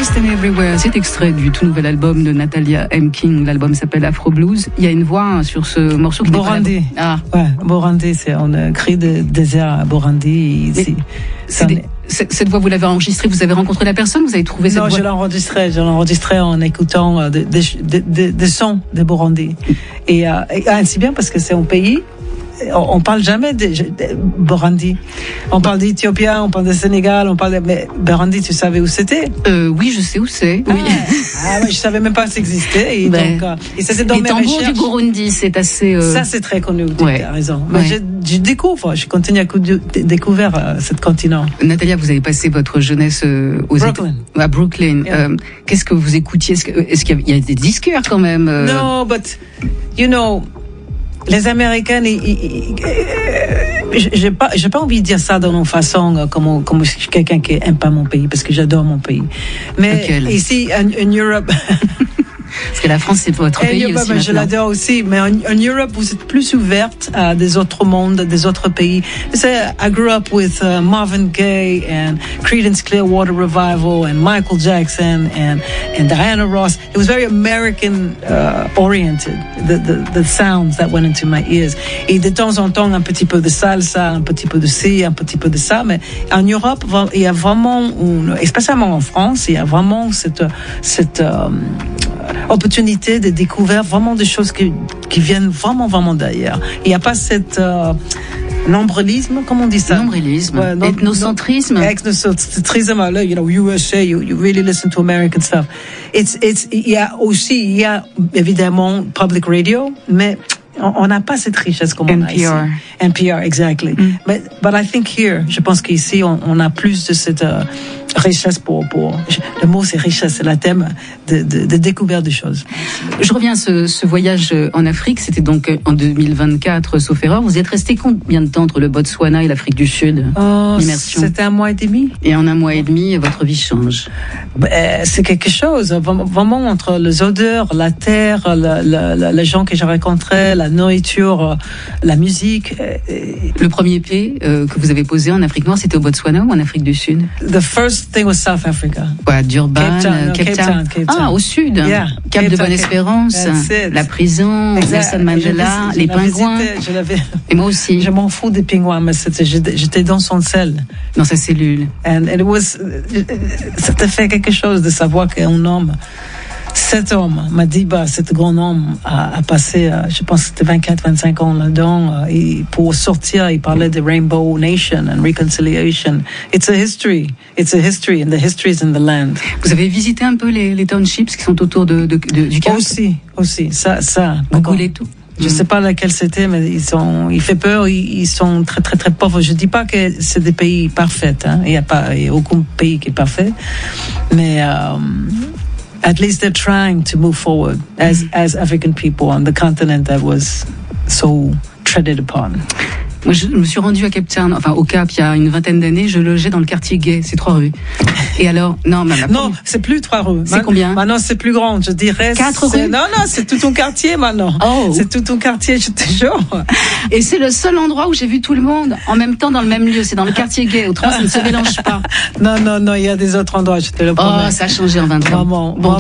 and Everywhere, c'est extrait du tout nouvel album de Natalia M. King. L'album s'appelle Afro Blues. Il y a une voix sur ce morceau qui Borandi. Ouais, Borandi, on a créé des déserts à Borandi. Cette voix, vous l'avez enregistrée, vous avez rencontré la personne, vous avez trouvé cette voix? Non, je l'ai enregistrée en écoutant des sons de Borandi. Et ainsi bien parce que c'est un pays. On parle jamais de Borandi. On parle d'Éthiopien, on parle de Sénégal, mais Borandi, tu savais où c'était? Oui, je sais où c'est. Oui. Je savais même pas que ça existait. Et c'était dans mes recherches. Les tambours du Burundi, c'est assez. Ça, c'est très connu. Tu as raison. Mais je découvre. Je continue à découvrir ce continent. Natalia, vous avez passé votre jeunesse à Brooklyn. Yeah. Qu'est-ce que vous écoutiez? Est-ce qu'il y a des disqueurs quand même? No, but you know. Les Américains, j'ai pas envie de dire ça dans une façon comme quelqu'un qui aime pas mon pays, parce que j'adore mon pays. Mais ici, en Europe. Parce que la France, c'est votre pays Europe, aussi. Je l'adore aussi, mais en Europe, vous êtes plus ouverte à des autres mondes, des autres pays. I grew up with Marvin Gaye and Creedence Clearwater Revival and Michael Jackson and Diana Ross. It was very American oriented, the sounds that went into my ears. Et de temps en temps, un petit peu de salsa, un petit peu de ci, un petit peu de ça. Mais en Europe, il y a vraiment, spécialement en France, il y a vraiment cette opportunité de découvrir vraiment des choses qui viennent vraiment d'ailleurs. Il n'y a pas cette nombrilisme, comment on dit ça? Nombrilisme, ethnocentrisme. Ethnocentrisme, you know, USA, you really listen to American stuff. Il y a évidemment public radio, mais on n'a pas cette richesse comme on a ici. NPR, exactly. But I think here, je pense qu'ici, on a plus de cette richesse pour le mot c'est richesse, c'est le thème de découverte des choses. Je reviens à ce voyage en Afrique, c'était donc en 2024, sauf erreur. Vous êtes resté combien de temps entre le Botswana et l'Afrique du Sud? Immersion. C'était 1 mois et demi. Et en 1 mois et demi, votre vie change. C'est quelque chose, vraiment entre les odeurs, la terre, les gens que j'ai rencontrés, la nourriture, la musique. Le premier pied que vous avez posé en Afrique noire, c'était au Botswana ou en Afrique du Sud? The first thing was South Africa. Ouais, Durban, Cape Town. Ah, au sud. Yeah. Cap de Bonne-Espérance, la prison, Nelson Mandela, les pingouins. Et moi aussi. Je m'en fous des pingouins, mais j'étais dans son sel. Dans sa cellule. Ça te fait quelque chose de savoir qu'un homme, cet homme, Madiba, cet grand homme, a passé, je pense que c'était 24-25 ans là-dedans, et pour sortir, il parlait de Rainbow Nation and Reconciliation. It's a history, and the history is in the land. Vous avez visité un peu les townships qui sont autour du Cap? Aussi, ça. Google et tout. Je sais pas laquelle c'était, mais il fait peur, ils sont très, très, très pauvres. Je dis pas que c'est des pays parfaits, hein. Il y a aucun pays qui est parfait. Mais, at least they're trying to move forward as African people on the continent that was so treaded upon. Moi, je me suis rendue à Cape Town, au Cap, il y a une 20aine d'années. Je logeais dans le quartier gay, c'est 3 rues. Et alors, non, c'est plus 3 rues. C'est combien? Maintenant, c'est plus grand, je dirais. 4 rues? Non, c'est tout ton quartier maintenant. Oh. C'est tout ton quartier, je te jure. Et c'est le seul endroit où j'ai vu tout le monde en même temps dans le même lieu. C'est dans le quartier gay. Autrement, ça ne se mélange pas. Non, il y a des autres endroits, je te le promets. Oh, ça a changé en 20 ans. Vraiment. Bon.